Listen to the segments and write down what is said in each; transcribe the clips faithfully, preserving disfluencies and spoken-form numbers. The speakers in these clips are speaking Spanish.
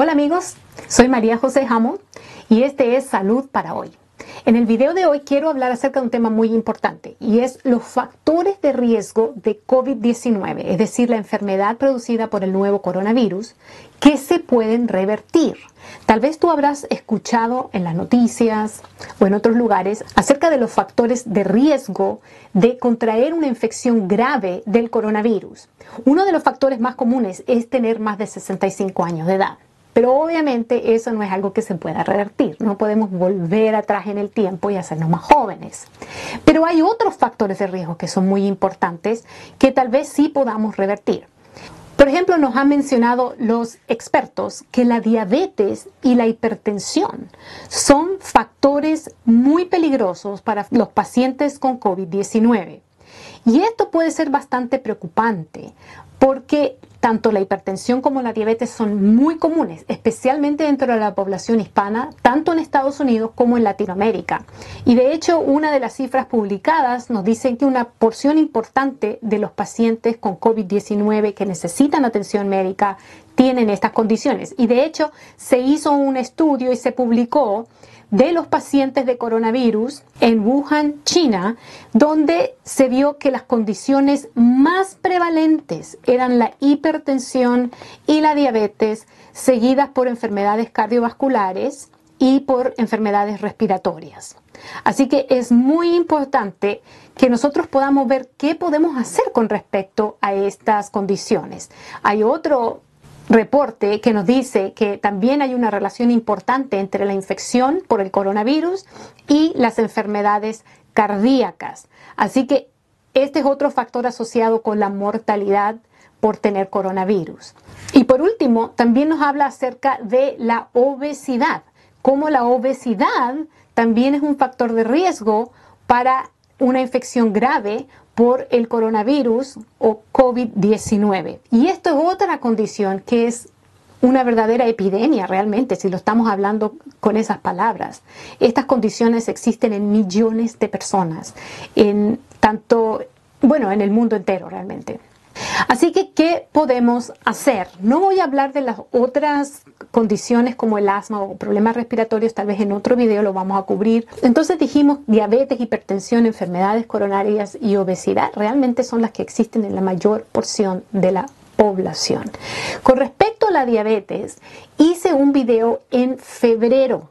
Hola amigos, soy María José Hammond y este es Salud para Hoy. En el video de hoy quiero hablar acerca de un tema muy importante y es los factores de riesgo de COVID diecinueve, es decir, la enfermedad producida por el nuevo coronavirus, que se pueden revertir. Tal vez tú habrás escuchado en las noticias o en otros lugares acerca de los factores de riesgo de contraer una infección grave del coronavirus. Uno de los factores más comunes es tener más de sesenta y cinco años de edad. Pero obviamente eso no es algo que se pueda revertir. No podemos volver atrás en el tiempo y hacernos más jóvenes. Pero hay otros factores de riesgo que son muy importantes que tal vez sí podamos revertir. Por ejemplo, nos han mencionado los expertos que la diabetes y la hipertensión son factores muy peligrosos para los pacientes con COVID diecinueve. Y esto puede ser bastante preocupante porque tanto la hipertensión como la diabetes son muy comunes, especialmente dentro de la población hispana, tanto en Estados Unidos como en Latinoamérica. Y de hecho, una de las cifras publicadas nos dice que una porción importante de los pacientes con COVID diecinueve que necesitan atención médica tienen estas condiciones. Y de hecho, se hizo un estudio y se publicó de los pacientes de coronavirus en Wuhan, China, donde se vio que las condiciones más prevalentes eran la hipertensión y la diabetes, seguidas por enfermedades cardiovasculares y por enfermedades respiratorias. Así que es muy importante que nosotros podamos ver qué podemos hacer con respecto a estas condiciones. Hay otro reporte que nos dice que también hay una relación importante entre la infección por el coronavirus y las enfermedades cardíacas. Así que este es otro factor asociado con la mortalidad por tener coronavirus. Y por último, también nos habla acerca de la obesidad, como la obesidad también es un factor de riesgo para una infección grave por el coronavirus o COVID diecinueve. Y esto es otra condición que es una verdadera epidemia realmente, si lo estamos hablando con esas palabras. Estas condiciones existen en millones de personas, en tanto, bueno, en el mundo entero realmente. Así que, ¿qué podemos hacer? No voy a hablar de las otras condiciones como el asma o problemas respiratorios, tal vez en otro video lo vamos a cubrir. Entonces dijimos diabetes, hipertensión, enfermedades coronarias y obesidad realmente son las que existen en la mayor porción de la población. Con respecto a la diabetes, hice un video en febrero.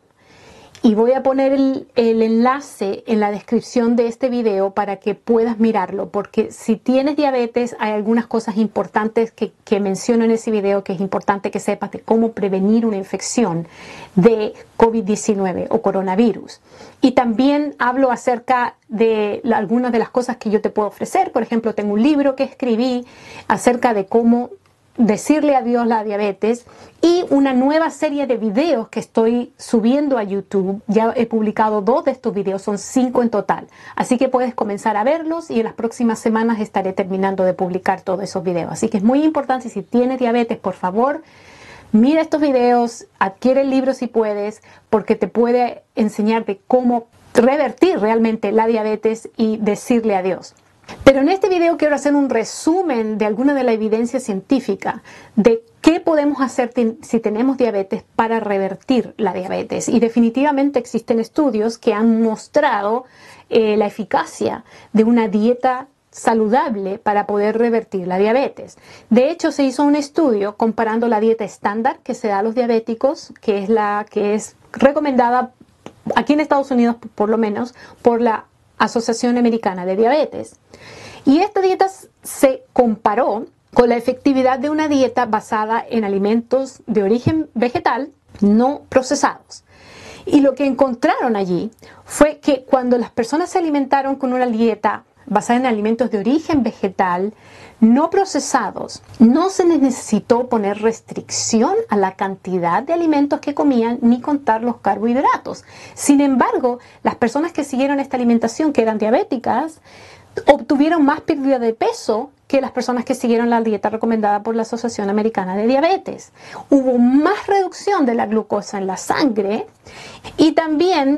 Y voy a poner el, el enlace en la descripción de este video para que puedas mirarlo, porque si tienes diabetes hay algunas cosas importantes que, que menciono en ese video que es importante que sepas de cómo prevenir una infección de COVID diecinueve o coronavirus. Y también hablo acerca de la, algunas de las cosas que yo te puedo ofrecer. Por ejemplo, tengo un libro que escribí acerca de cómo decirle adiós a la diabetes y una nueva serie de videos que estoy subiendo a YouTube. Ya he publicado dos de estos videos, son cinco en total. Así que puedes comenzar a verlos y en las próximas semanas estaré terminando de publicar todos esos videos. Así que es muy importante, si tienes diabetes, por favor, mira estos videos, adquiere el libro si puedes, porque te puede enseñar de cómo revertir realmente la diabetes y decirle adiós. Pero en este video quiero hacer un resumen de alguna de la evidencia científica de qué podemos hacer si tenemos diabetes para revertir la diabetes. Y definitivamente existen estudios que han mostrado eh, la eficacia de una dieta saludable para poder revertir la diabetes. De hecho, se hizo un estudio comparando la dieta estándar que se da a los diabéticos, que es la que es recomendada aquí en Estados Unidos, por lo menos, por la Asociación Americana de Diabetes. Y esta dieta se comparó con la efectividad de una dieta basada en alimentos de origen vegetal no procesados. Y lo que encontraron allí fue que cuando las personas se alimentaron con una dieta basada en alimentos de origen vegetal no procesados, no se les necesitó poner restricción a la cantidad de alimentos que comían ni contar los carbohidratos. Sin embargo, las personas que siguieron esta alimentación, que eran diabéticas, obtuvieron más pérdida de peso que las personas que siguieron la dieta recomendada por la Asociación Americana de Diabetes. Hubo más reducción de la glucosa en la sangre y también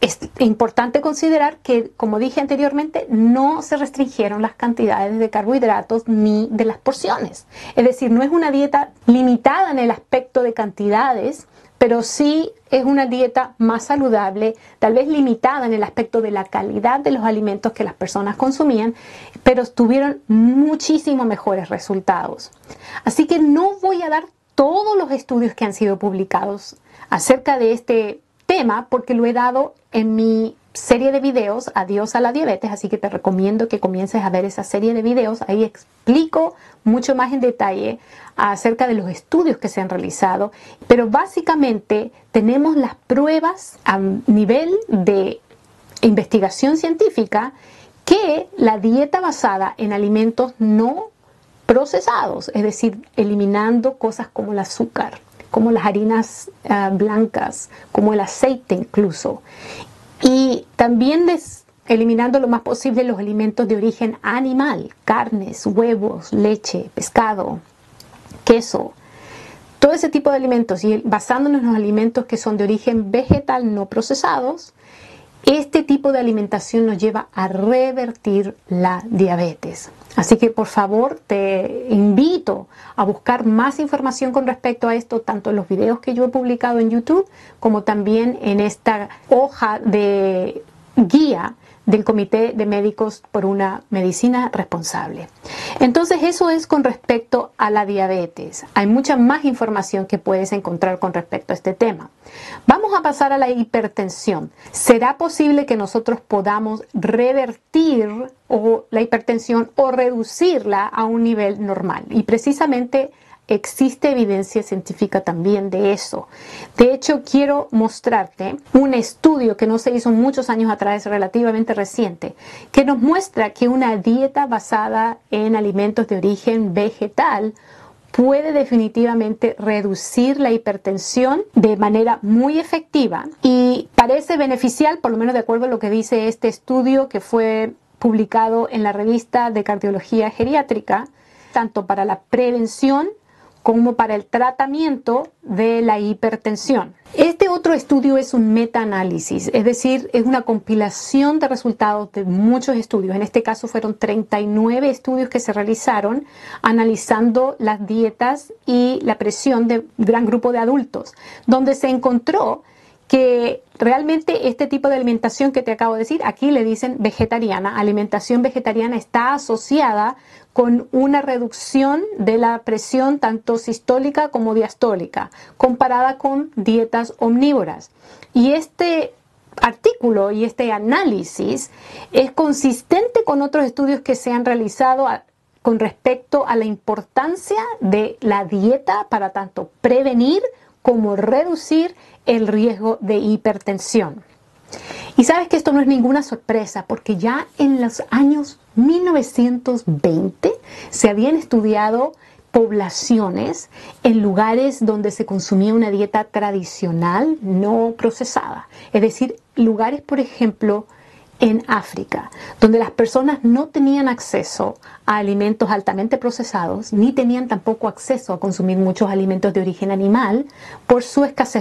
es importante considerar que, como dije anteriormente, no se restringieron las cantidades de carbohidratos ni de las porciones. Es decir, no es una dieta limitada en el aspecto de cantidades, pero sí es una dieta más saludable, tal vez limitada en el aspecto de la calidad de los alimentos que las personas consumían, pero tuvieron muchísimo mejores resultados. Así que no voy a dar todos los estudios que han sido publicados acerca de este tema, porque lo he dado en mi serie de videos Adiós a la diabetes, así que te recomiendo que comiences a ver esa serie de videos. Ahí explico mucho más en detalle acerca de los estudios que se han realizado, pero básicamente tenemos las pruebas a nivel de investigación científica que la dieta basada en alimentos no procesados, es decir, eliminando cosas como el azúcar, como las harinas uh, blancas, como el aceite incluso, y también des, eliminando lo más posible los alimentos de origen animal, carnes, huevos, leche, pescado, queso, todo ese tipo de alimentos, y basándonos en los alimentos que son de origen vegetal no procesados, este tipo de alimentación nos lleva a revertir la diabetes. Así que por favor te invito a buscar más información con respecto a esto, tanto en los videos que yo he publicado en YouTube, como también en esta hoja de guía del Comité de Médicos por una Medicina Responsable. Entonces eso es con respecto a la diabetes. Hay mucha más información que puedes encontrar con respecto a este tema. Vamos a pasar a la hipertensión. ¿Será posible que nosotros podamos revertir o la hipertensión o reducirla a un nivel normal? Y precisamente existe evidencia científica también de eso. De hecho, quiero mostrarte un estudio que no se hizo muchos años atrás, relativamente reciente, que nos muestra que una dieta basada en alimentos de origen vegetal puede definitivamente reducir la hipertensión de manera muy efectiva y parece beneficial, por lo menos de acuerdo a lo que dice este estudio que fue publicado en la revista de Cardiología Geriátrica, tanto para la prevención como para el tratamiento de la hipertensión. Este otro estudio es un metaanálisis, es decir, es una compilación de resultados de muchos estudios. En este caso fueron treinta y nueve estudios que se realizaron analizando las dietas y la presión de un gran grupo de adultos, donde se encontró que realmente este tipo de alimentación que te acabo de decir, aquí le dicen vegetariana, alimentación vegetariana está asociada con una reducción de la presión tanto sistólica como diastólica, comparada con dietas omnívoras. Y este artículo y este análisis es consistente con otros estudios que se han realizado a, con respecto a la importancia de la dieta para tanto prevenir como reducir el riesgo de hipertensión. Y sabes que esto no es ninguna sorpresa, porque ya en los años mil novecientos veinte se habían estudiado poblaciones en lugares donde se consumía una dieta tradicional no procesada. Es decir, lugares, por ejemplo, en África, donde las personas no tenían acceso a alimentos altamente procesados, ni tenían tampoco acceso a consumir muchos alimentos de origen animal por su escasez